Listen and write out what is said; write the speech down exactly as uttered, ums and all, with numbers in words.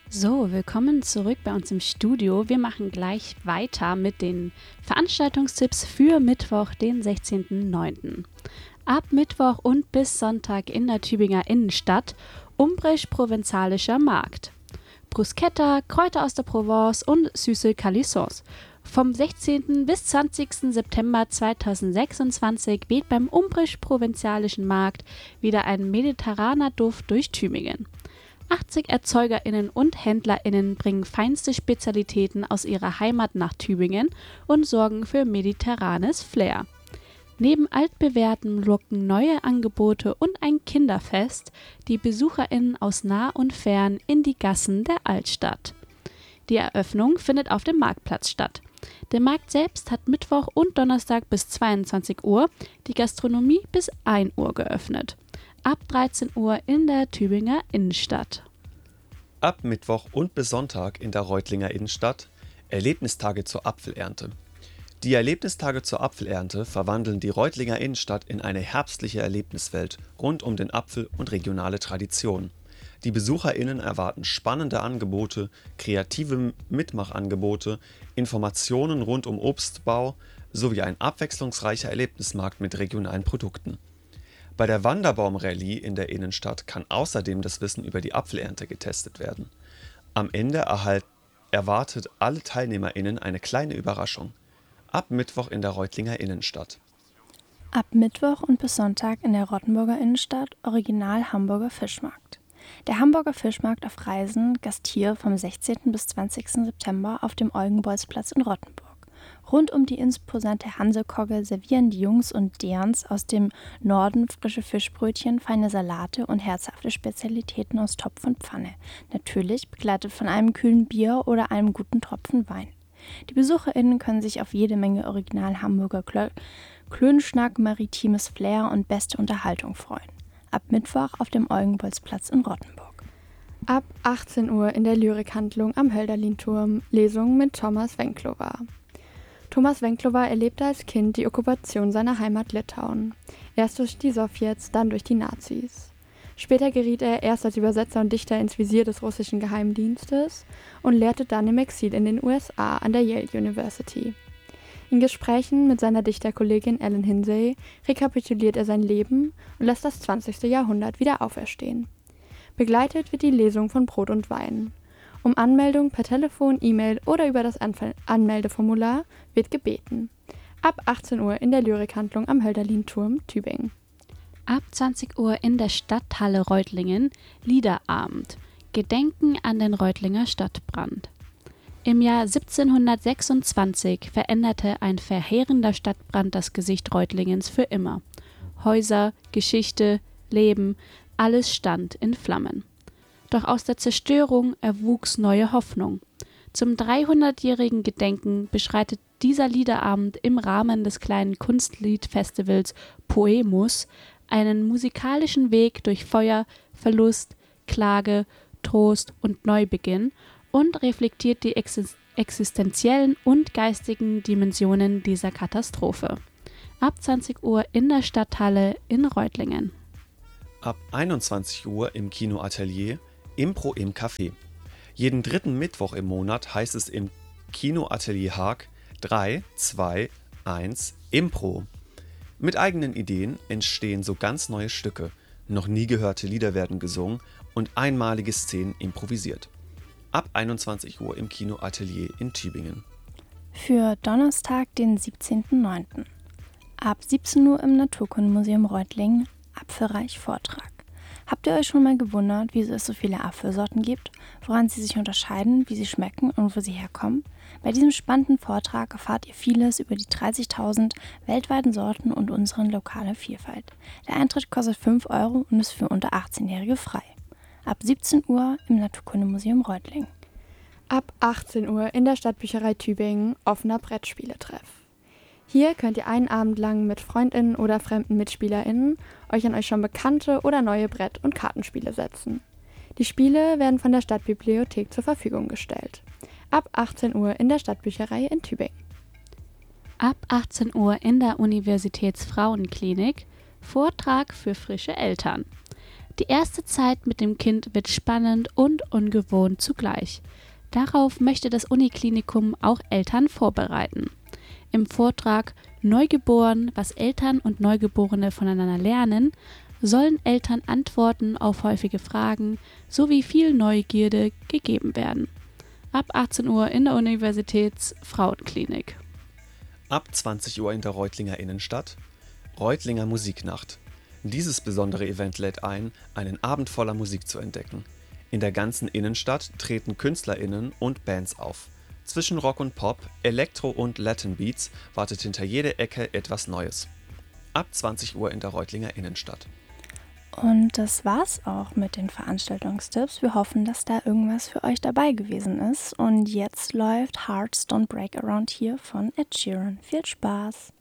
So, willkommen zurück bei uns im Studio. Wir machen gleich weiter mit den Veranstaltungstipps für Mittwoch, den sechzehnten neunten Ab Mittwoch und bis Sonntag in der Tübinger Innenstadt umbrisch-provenzalischer Markt. Bruschetta, Kräuter aus der Provence und süße Calissons. Vom sechzehnten bis zwanzigsten September zweitausendsechsundzwanzig weht beim umbrisch-provenzalischen Markt wieder ein mediterraner Duft durch Tübingen. achtzig ErzeugerInnen und HändlerInnen bringen feinste Spezialitäten aus ihrer Heimat nach Tübingen und sorgen für mediterranes Flair. Neben altbewährtem locken neue Angebote und ein Kinderfest die BesucherInnen aus nah und fern in die Gassen der Altstadt. Die Eröffnung findet auf dem Marktplatz statt. Der Markt selbst hat Mittwoch und Donnerstag bis zweiundzwanzig Uhr, die Gastronomie bis ein Uhr geöffnet. Ab dreizehn Uhr in der Tübinger Innenstadt. Ab Mittwoch und bis Sonntag in der Reutlinger Innenstadt Erlebnistage zur Apfelernte. Die Erlebnistage zur Apfelernte verwandeln die Reutlinger Innenstadt in eine herbstliche Erlebniswelt rund um den Apfel und regionale Traditionen. Die BesucherInnen erwarten spannende Angebote, kreative Mitmachangebote, Informationen rund um Obstbau sowie ein abwechslungsreicher Erlebnismarkt mit regionalen Produkten. Bei der Wanderbaum-Rallye in der Innenstadt kann außerdem das Wissen über die Apfelernte getestet werden. Am Ende erhalt, erwartet alle TeilnehmerInnen eine kleine Überraschung. Ab Mittwoch in der Reutlinger Innenstadt. Ab Mittwoch und bis Sonntag in der Rottenburger Innenstadt Original Hamburger Fischmarkt. Der Hamburger Fischmarkt auf Reisen gastiert vom sechzehnten bis zwanzigsten September auf dem Eugenbolzplatz in Rottenburg. Rund um die imposante Hansekogge servieren die Jungs und Derns aus dem Norden frische Fischbrötchen, feine Salate und herzhafte Spezialitäten aus Topf und Pfanne. Natürlich begleitet von einem kühlen Bier oder einem guten Tropfen Wein. Die BesucherInnen können sich auf jede Menge Original Hamburger Klö- Klönschnack, maritimes Flair und beste Unterhaltung freuen. Ab Mittwoch auf dem Eugenbolzplatz in Rottenburg. Ab achtzehn Uhr in der Lyrikhandlung am Hölderlinturm Lesung mit Thomas Wenklowa. Thomas Wenklowa erlebte als Kind die Okkupation seiner Heimat Litauen. Erst durch die Sowjets, dann durch die Nazis. Später geriet er erst als Übersetzer und Dichter ins Visier des russischen Geheimdienstes und lehrte dann im Exil in den U S A an der Yale University. In Gesprächen mit seiner Dichterkollegin Ellen Hinsey rekapituliert er sein Leben und lässt das zwanzigste Jahrhundert wieder auferstehen. Begleitet wird die Lesung von Brot und Wein. Um Anmeldung per Telefon, E-Mail oder über das Anf- Anmeldeformular wird gebeten. Ab achtzehn Uhr in der Lyrikhandlung am Hölderlinturm, Tübingen. Ab zwanzig Uhr in der Stadthalle Reutlingen Liederabend. Gedenken an den Reutlinger Stadtbrand. Im Jahr siebzehnhundertsechsundzwanzig veränderte ein verheerender Stadtbrand das Gesicht Reutlingens für immer. Häuser, Geschichte, Leben, alles stand in Flammen. Doch aus der Zerstörung erwuchs neue Hoffnung. Zum dreihundertjährigen Gedenken beschreitet dieser Liederabend im Rahmen des kleinen Kunstliedfestivals Poemus einen musikalischen Weg durch Feuer, Verlust, Klage, Trost und Neubeginn und reflektiert die exist- existenziellen und geistigen Dimensionen dieser Katastrophe. Ab zwanzig Uhr in der Stadthalle in Reutlingen. Ab einundzwanzig Uhr im Kinoatelier Impro im Café. Jeden dritten Mittwoch im Monat heißt es im Kinoatelier Haag drei, zwei, eins Impro. Mit eigenen Ideen entstehen so ganz neue Stücke, noch nie gehörte Lieder werden gesungen und einmalige Szenen improvisiert. Ab einundzwanzig Uhr im Kinoatelier in Tübingen. Für Donnerstag, den siebzehnten neunten Ab siebzehn Uhr im Naturkundemuseum Reutlingen Apfelreich Vortrag. Habt ihr euch schon mal gewundert, wieso es so viele Apfelsorten gibt, woran sie sich unterscheiden, wie sie schmecken und wo sie herkommen? Bei diesem spannenden Vortrag erfahrt ihr vieles über die dreißigtausend weltweiten Sorten und unsere lokale Vielfalt. Der Eintritt kostet fünf Euro und ist für unter achtzehnjährige frei. Ab siebzehn Uhr im Naturkundemuseum Reutlingen. Ab achtzehn Uhr in der Stadtbücherei Tübingen offener Brettspieletreff. Hier könnt ihr einen Abend lang mit FreundInnen oder fremden MitspielerInnen euch an euch schon bekannte oder neue Brett- und Kartenspiele setzen. Die Spiele werden von der Stadtbibliothek zur Verfügung gestellt. Ab achtzehn Uhr in der Stadtbücherei in Tübingen. Ab achtzehn Uhr in der Universitätsfrauenklinik Vortrag für frische Eltern. Die erste Zeit mit dem Kind wird spannend und ungewohnt zugleich. Darauf möchte das Uniklinikum auch Eltern vorbereiten. Im Vortrag Neugeboren, was Eltern und Neugeborene voneinander lernen, sollen Eltern Antworten auf häufige Fragen sowie viel Neugierde gegeben werden. Ab achtzehn Uhr in der Universitätsfrauenklinik. Ab zwanzig Uhr in der Reutlinger Innenstadt Reutlinger Musiknacht. Dieses besondere Event lädt ein, einen Abend voller Musik zu entdecken. In der ganzen Innenstadt treten KünstlerInnen und Bands auf. Zwischen Rock und Pop, Elektro und Latin Beats wartet hinter jeder Ecke etwas Neues. Ab zwanzig Uhr in der Reutlinger Innenstadt. Und das war's auch mit den Veranstaltungstipps. Wir hoffen, dass da irgendwas für euch dabei gewesen ist. Und jetzt läuft Hearts Don't Break Around Here von Ed Sheeran. Viel Spaß!